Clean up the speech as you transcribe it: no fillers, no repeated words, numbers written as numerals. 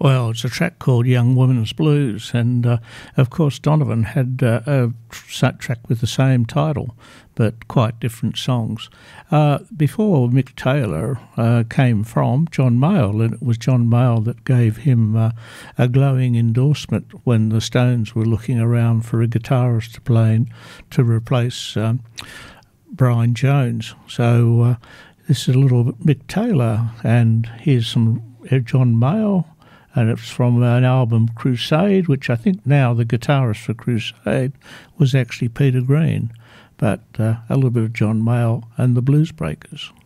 Well, it's a track called Young Women's Blues, and of course Donovan had a track with the same title, but quite different songs. Before Mick Taylor came from John Mayall, and it was John Mayall that gave him a glowing endorsement when the Stones were looking around for a guitarist to replace Brian Jones. So this is a little Mick Taylor, and here's some John Mayall. And it's from an album, Crusade, which I think now the guitarist for Crusade was actually Peter Green. But a little bit of John Mayall and the Blues Breakers.